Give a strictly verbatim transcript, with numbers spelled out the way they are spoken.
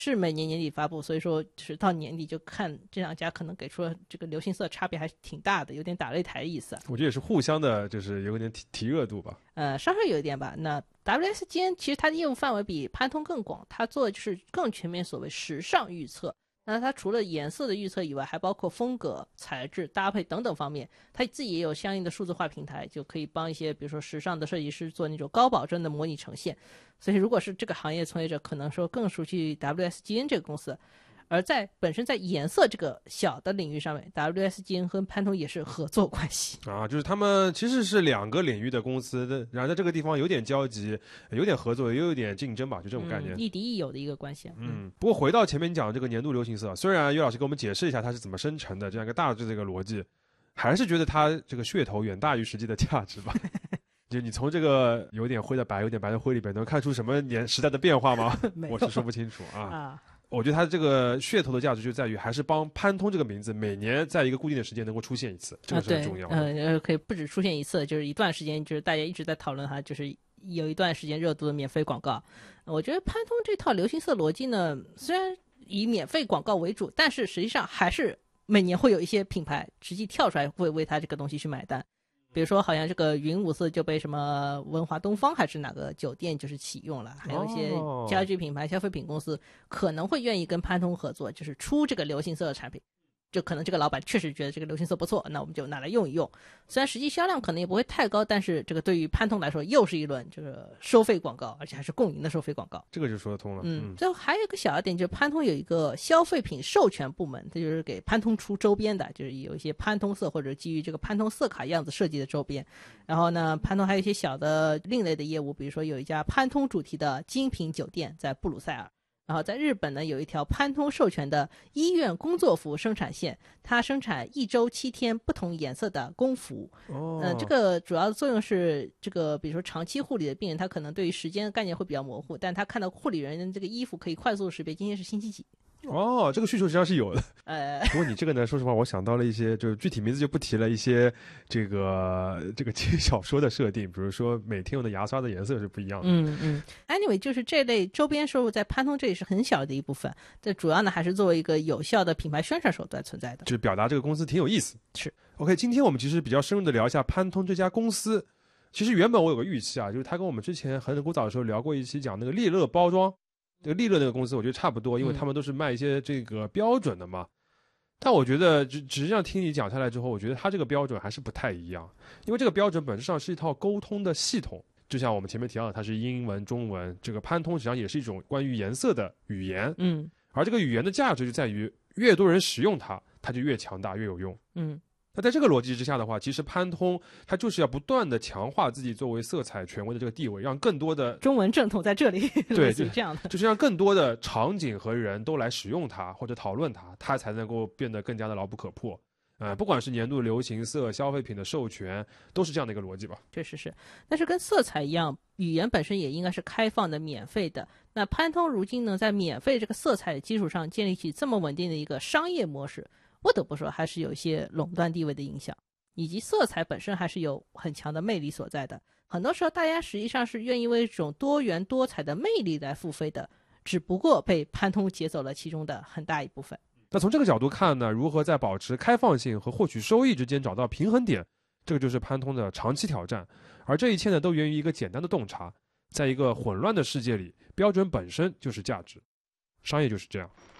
是每年年底发布，所以说就是到年底就看这两家可能给出了这个流行色差别还是挺大的，有点打擂台的意思。 我觉得也是互相的，就是有点提提热度吧。 呃，稍稍有一点吧。那 W S G N 其实它的业务范围比潘通更广，它做的就是更全面，所谓时尚预测。那它除了颜色的预测以外，还包括风格、材质、搭配等等方面。它自己也有相应的数字化平台，就可以帮一些比如说时尚的设计师做那种高保真的模拟呈现。所以如果是这个行业从业者，可能说更熟悉 W S G N 这个公司。而在本身在颜色这个小的领域上面 ，W S G N 和潘通也是合作关系啊，就是他们其实是两个领域的公司的，然后在这个地方有点交集，有点合作，也有点竞争吧，就这种概念， 嗯、亦敌亦友的一个关系。 嗯，嗯不过回到前面讲的这个年度流行色，虽然岳老师给我们解释一下它是怎么生成的，这样一个大致的一个逻辑，还是觉得它这个噱头远大于实际的价值吧。就你从这个有点灰的白，有点白的灰里边，能看出什么年时代的变化吗？我是说不清楚啊。啊我觉得它这个噱头的价值就在于，还是帮潘通这个名字每年在一个固定的时间能够出现一次，这个是很重要的。 嗯、呃，可以不止出现一次，就是一段时间，就是大家一直在讨论它，就是有一段时间热度的免费广告。我觉得潘通这套流行色逻辑呢，虽然以免费广告为主，但是实际上还是每年会有一些品牌实际跳出来会为它这个东西去买单。比如说好像这个云五色就被什么文华东方还是哪个酒店就是启用了，还有一些家居品牌、消费品公司可能会愿意跟潘通合作，就是出这个流行色的产品。就可能这个老板确实觉得这个流行色不错，那我们就拿来用一用。虽然实际销量可能也不会太高，但是这个对于潘通来说又是一轮就是收费广告，而且还是共赢的收费广告。 这个就说得通了。 嗯，最后还有一个小的点，就是潘通有一个消费品授权部门，它就是给潘通出周边的，就是有一些潘通色或者基于这个潘通色卡样子设计的周边。然后呢，潘通还有一些小的另类的业务，比如说有一家潘通主题的精品酒店在布鲁塞尔。然后在日本呢，有一条潘通授权的医院工作服生产线，它生产一周七天不同颜色的工服。 哦， 呃，这个主要的作用是，这个比如说长期护理的病人，他可能对于时间的概念会比较模糊，但他看到护理人的这个衣服可以快速识别今天是星期几。 哦，这个需求实际上是有的。 呃， 不过你这个呢，说实话，我想到了一些，就是具体名字就不提了，一些这个这个轻小说的设定，比如说每天用的牙刷的颜色是不一样的。 嗯嗯。Anyway， 就是这类周边收入在潘通这里是很小的一部分，这主要呢还是作为一个有效的品牌宣传手段存在的， 就是表达这个公司挺有意思。 是。 OK， 今天我们其实比较深入的聊一下潘通这家公司。其实原本我有个预期啊，就是他跟我们之前很古早的时候聊过一期讲那个利乐包装。这个利乐那个公司我觉得差不多，因为他们都是卖一些这个标准的嘛。嗯、但我觉得实际上听你讲下来之后，我觉得它这个标准还是不太一样，因为这个标准本质上是一套沟通的系统。就像我们前面提到的，它是英文、中文，这个潘通实际上也是一种关于颜色的语言。 嗯， 而这个语言的价值就在于越多人使用它，它就越强大、越有用。 嗯。 那在这个逻辑之下的话，其实潘通它就是要不断的强化自己作为色彩权威的这个地位，让更多的中文正统在这里， 对， 就这样的， 就是让更多的场景和人都来使用它或者讨论它，它才能够变得更加的牢不可破。呃，不管是年度流行色、消费品的授权，都是这样的一个逻辑吧。 确实是，但是跟色彩一样，语言本身也应该是开放的、免费的。那潘通如今呢，在免费这个色彩的基础上建立起这么稳定的一个商业模式。不得不说还是有一些垄断地位的影响，以及色彩本身还是有很强的魅力所在的。很多时候大家实际上是愿意为这种多元多彩的魅力来付费的，只不过被潘通劫走了其中的很大一部分。 那从这个角度看呢，如何在保持开放性和获取收益之间找到平衡点，这个就是潘通的长期挑战。而这一切呢，都源于一个简单的洞察，在一个混乱的世界里，标准本身就是价值，商业就是这样。